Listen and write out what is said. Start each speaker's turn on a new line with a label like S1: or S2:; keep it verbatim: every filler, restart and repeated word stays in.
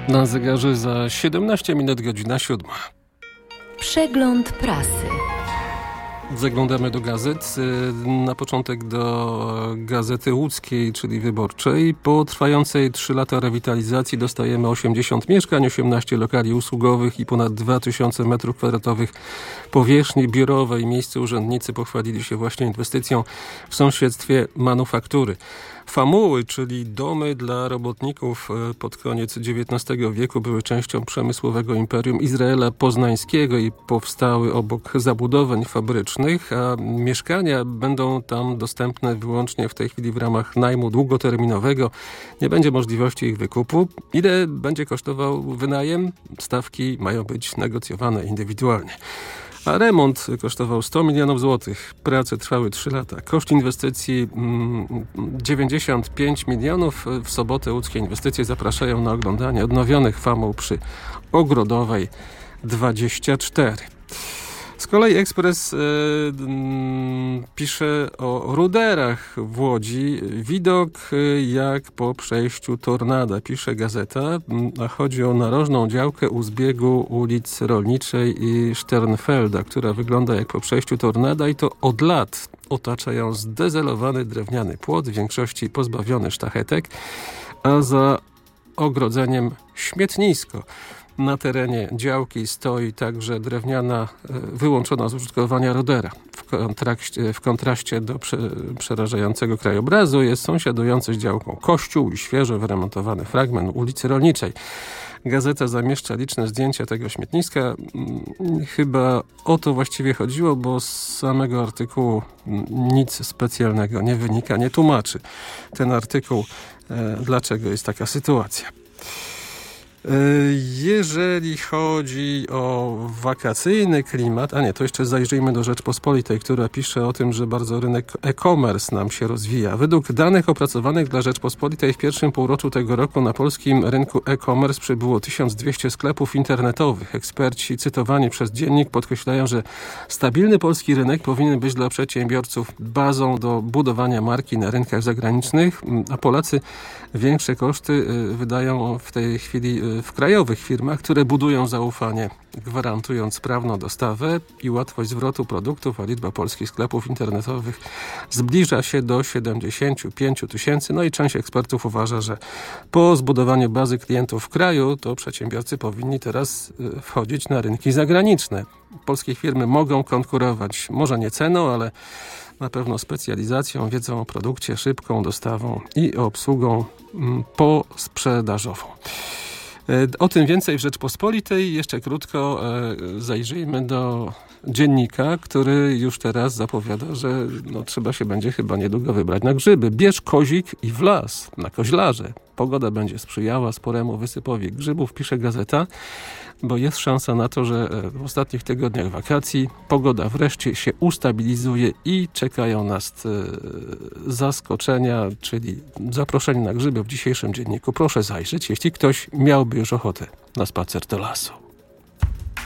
S1: Na zegarze za siedemnaście minut godzina siódma.
S2: Przegląd prasy.
S1: Zaglądamy do gazet. Na początek do Gazety Łódzkiej, czyli Wyborczej. Po trwającej trzy lata rewitalizacji dostajemy osiemdziesiąt mieszkań, osiemnaście lokali usługowych i ponad dwa tysiące metrów kwadratowych powierzchni biurowej. Miejsce urzędnicy pochwalili się właśnie inwestycją w sąsiedztwie manufaktury. Famuły, czyli domy dla robotników pod koniec dziewiętnastego wieku, były częścią przemysłowego imperium Izraela Poznańskiego i powstały obok zabudowań fabrycznych, a mieszkania będą tam dostępne wyłącznie w tej chwili w ramach najmu długoterminowego. Nie będzie możliwości ich wykupu. Ile będzie kosztował wynajem? Stawki mają być negocjowane indywidualnie. A remont kosztował sto milionów złotych. Prace trwały trzy lata. Koszt inwestycji mm, dziewięćdziesiąt pięć milionów. W sobotę łódzkie inwestycje zapraszają na oglądanie odnowionych famuł przy Ogrodowej dwadzieścia cztery. Z kolei Ekspres y, y, pisze o ruderach w Łodzi. Widok y, jak po przejściu tornada, pisze gazeta. A chodzi o narożną działkę u zbiegu ulic Rolniczej i Sternfelda, która wygląda jak po przejściu tornada i to od lat otacza ją zdezelowany drewniany płot, w większości pozbawiony sztachetek, a za ogrodzeniem śmietnisko. Na terenie działki stoi także drewniana, wyłączona z użytkowania rudera. W kontraście, w kontraście do prze, przerażającego krajobrazu jest sąsiadujący z działką kościół i świeżo wyremontowany fragment ulicy Rolniczej. Gazeta zamieszcza liczne zdjęcia tego śmietniska. Chyba o to właściwie chodziło, bo z samego artykułu nic specjalnego nie wynika, nie tłumaczy ten artykuł, dlaczego jest taka sytuacja. Jeżeli chodzi o wakacyjny klimat, a nie, to jeszcze zajrzyjmy do Rzeczpospolitej, która pisze o tym, że bardzo rynek e-commerce nam się rozwija. Według danych opracowanych dla Rzeczpospolitej w pierwszym półroczu tego roku na polskim rynku e-commerce przybyło tysiąc dwieście sklepów internetowych. Eksperci cytowani przez Dziennik podkreślają, że stabilny polski rynek powinien być dla przedsiębiorców bazą do budowania marki na rynkach zagranicznych, a Polacy większe koszty wydają w tej chwili w krajowych firmach, które budują zaufanie, gwarantując sprawną dostawę i łatwość zwrotu produktów, a liczba polskich sklepów internetowych zbliża się do siedemdziesiąt pięć tysięcy. No i część ekspertów uważa, że po zbudowaniu bazy klientów w kraju, to przedsiębiorcy powinni teraz wchodzić na rynki zagraniczne. Polskie firmy mogą konkurować, może nie ceną, ale na pewno specjalizacją, wiedzą o produkcie, szybką dostawą i obsługą posprzedażową. O tym więcej w Rzeczpospolitej. Jeszcze krótko e, zajrzyjmy do Dziennika, który już teraz zapowiada, że no, trzeba się będzie chyba niedługo wybrać na grzyby. Bierz kozik i w las, na koźlarze. Pogoda będzie sprzyjała sporemu wysypowi grzybów, pisze gazeta, bo jest szansa na to, że w ostatnich tygodniach wakacji pogoda wreszcie się ustabilizuje i czekają nas zaskoczenia, czyli zaproszenie na grzyby w dzisiejszym Dzienniku. Proszę zajrzeć, jeśli ktoś miałby już ochotę na spacer do lasu.